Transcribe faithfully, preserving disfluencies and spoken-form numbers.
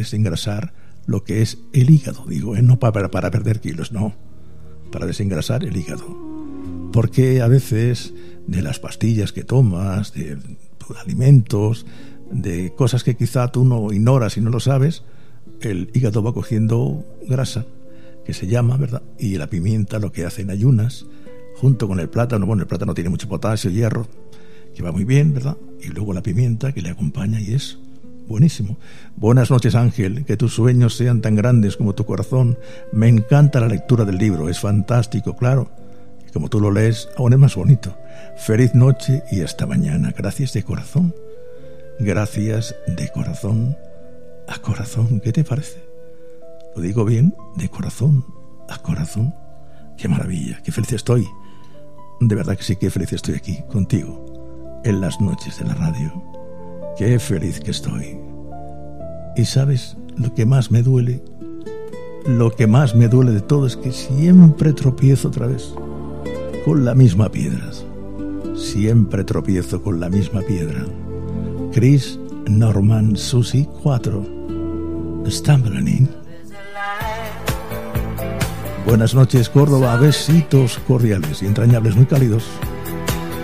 desengrasar lo que es el hígado, digo, ¿eh? No para, para perder kilos, no, para desengrasar el hígado. Porque a veces de las pastillas que tomas, de, de alimentos, de cosas que quizá tú no ignoras y no lo sabes, el hígado va cogiendo grasa, que se llama, ¿verdad? Y la pimienta lo que hace en ayunas, junto con el plátano, bueno, el plátano tiene mucho potasio, hierro, que va muy bien, ¿verdad? Y luego la pimienta que le acompaña y es buenísimo. Buenas noches, Ángel, que tus sueños sean tan grandes como tu corazón. Me encanta la lectura del libro, es fantástico, claro. Y como tú lo lees, aún es más bonito. Feliz noche y hasta mañana. Gracias de corazón. Gracias de corazón a corazón. ¿Qué te parece? ¿Lo digo bien? De corazón a corazón. ¡Qué maravilla! ¡Qué feliz estoy! De verdad que sí, qué feliz estoy aquí, contigo, en las noches de la radio. ¡Qué feliz que estoy! Y ¿sabes lo que más me duele? Lo que más me duele de todo es que siempre tropiezo otra vez con la misma piedra. Siempre tropiezo con la misma piedra. Chris Norman Susie cuatro. Stumbling in. Buenas noches, Córdoba. Besitos cordiales y entrañables, muy cálidos.